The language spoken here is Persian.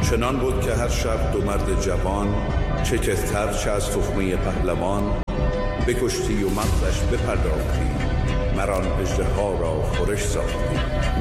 چنان بود که هر شب دو مرد جوان، چکستر چه از تخمه پهلوان، بکشتی و مغزش بپرداختی، مران اژدها را خورش ساختی.